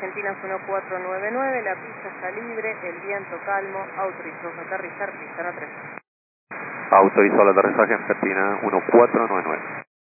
Argentinas 1499, la pista está libre, el viento calmo, autorizó aterrizar, pista 3. Autorizó el aterrizaje Argentina 1499.